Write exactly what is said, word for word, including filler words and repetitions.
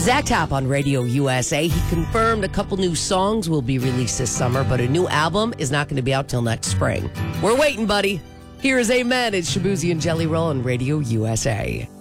Zach Top on Radio U S A. He confirmed a couple new songs will be released this summer, but a new album is not going to be out till next spring. We're waiting, buddy. Here is Amen. It's Shabuzi and Jelly Roll on Radio U S A.